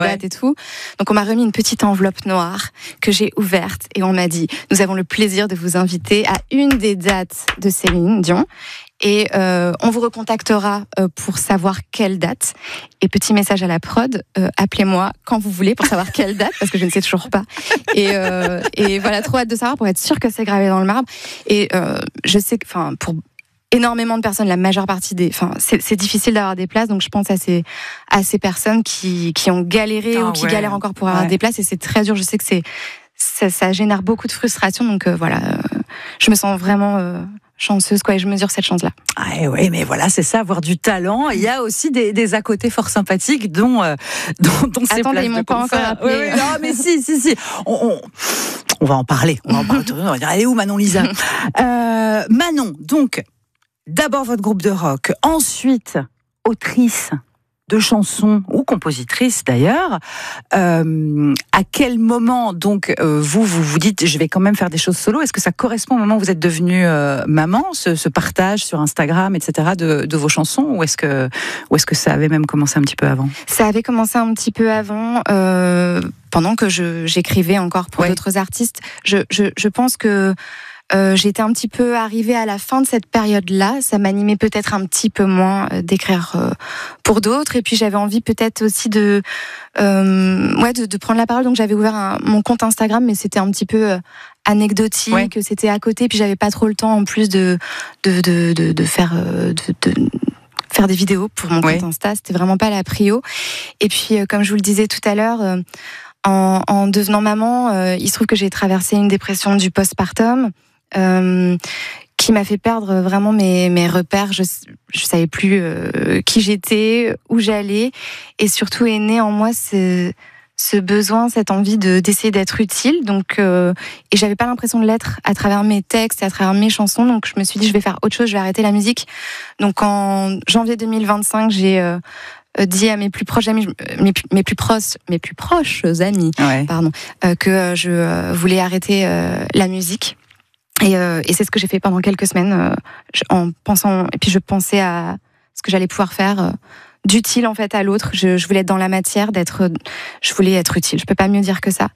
date et tout. Donc on m'a remis une petite enveloppe noire que j'ai ouverte et on m'a dit nous avons le plaisir de vous inviter à une des dates de Céline Dion. Et on vous recontactera pour savoir quelle date. Et petit message à la prod, appelez-moi quand vous voulez pour savoir quelle date, parce que je ne sais toujours pas. Et voilà, trop hâte de savoir pour être sûr que c'est gravé dans le marbre. Et je sais que, pour énormément de personnes, la majeure partie c'est difficile d'avoir des places, donc je pense à ces personnes qui ont galéré ou qui galèrent encore pour avoir des places, et c'est très dur. Je sais que ça génère beaucoup de frustration, donc je me sens vraiment chanceuse, et je mesure cette chance-là. Ah, oui, mais voilà, c'est ça, avoir du talent. Il y a aussi des à côté fort sympathiques dont ces Attendez, places ils m'ont de pas concert. encore appelé. Oui, non, mais si. On va en parler. On va dire, elle est où Manon Lisa Manon, donc, d'abord votre groupe de rock, ensuite autrice de chansons ou compositrice d'ailleurs. À quel moment donc vous dites je vais quand même faire des choses solo? Est-ce que ça correspond au moment où vous êtes devenue maman, ce partage sur Instagram, etc. de vos chansons, ou est-ce que ça avait même commencé un petit peu avant? Ça avait commencé un petit peu avant, pendant que j'écrivais encore pour d'autres artistes. Je pense que j'étais un petit peu arrivée à la fin de cette période-là. Ça m'animait peut-être un petit peu moins d'écrire pour d'autres. Et puis j'avais envie peut-être aussi de prendre la parole. Donc j'avais ouvert mon compte Instagram, mais c'était un petit peu anecdotique. C'était à côté. Puis j'avais pas trop le temps en plus de faire des vidéos pour mon compte Insta. C'était vraiment pas la prio. Et puis comme je vous le disais tout à l'heure, en devenant maman, il se trouve que j'ai traversé une dépression du postpartum. Qui m'a fait perdre vraiment mes repères. Je savais plus qui j'étais, où j'allais, et surtout est né en moi ce besoin, cette envie d'essayer d'être utile. Donc, et j'avais pas l'impression de l'être à travers mes textes et à travers mes chansons. Donc, je me suis dit je vais faire autre chose, je vais arrêter la musique. Donc, en janvier 2025, j'ai dit à mes plus proches amis, mes plus proches amis, que je voulais arrêter la musique. Et c'est ce que j'ai fait pendant quelques semaines, en pensant, et puis je pensais à ce que j'allais pouvoir faire d'utile en fait à l'autre. Je voulais être dans la matière, je voulais être utile. Je peux pas mieux dire que ça.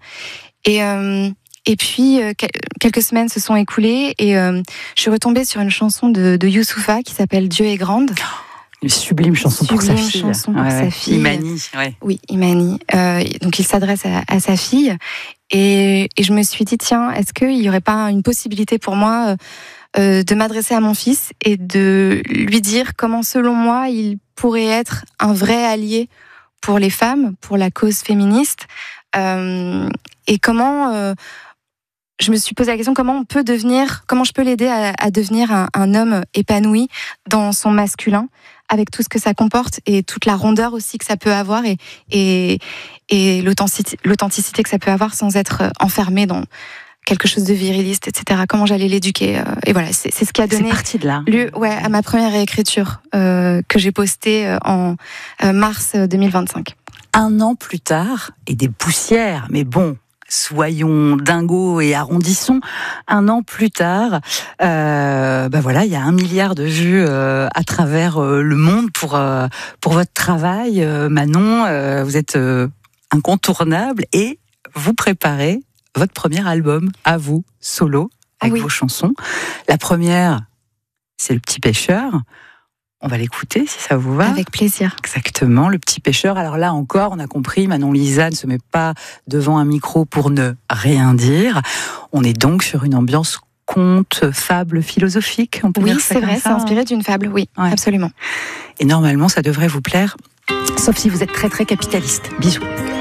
Et puis quelques semaines se sont écoulées et je suis retombée sur une chanson de Youssoupha qui s'appelle Dieu est grande. Une sublime chanson pour sa fille. Sa fille. Imani. Oui, Imani. Donc il s'adresse à sa fille. Et je me suis dit, tiens, est-ce qu'il n'y aurait pas une possibilité pour moi de m'adresser à mon fils et de lui dire comment, selon moi, il pourrait être un vrai allié pour les femmes, pour la cause féministe, et comment... je me suis posé la question comment je peux l'aider à devenir un homme épanoui dans son masculin, avec tout ce que ça comporte et toute la rondeur aussi que ça peut avoir et l'authenticité que ça peut avoir sans être enfermé dans quelque chose de viriliste, etc. Comment j'allais l'éduquer, et voilà, c'est ce qui a donné lieu à ma première réécriture que j'ai postée en mars 2025. Un an plus tard, et des poussières, mais bon, soyons dingos et arrondissons. Un an plus tard, il y a 1 milliard de vues à travers le monde pour votre travail, Manon. Vous êtes incontournable et vous préparez votre premier album à vous, solo, avec vos chansons. La première, c'est Le Petit Pêcheur. On va l'écouter si ça vous va. Avec plaisir. Exactement, Le Petit Pêcheur. Alors là encore, on a compris, Manon Lisa ne se met pas devant un micro pour ne rien dire. On est donc sur une ambiance conte, fable philosophique, on peut dire ça. Oui, c'est vrai, c'est inspiré d'une fable, absolument. Et normalement, ça devrait vous plaire, sauf si vous êtes très très capitaliste. Bisous.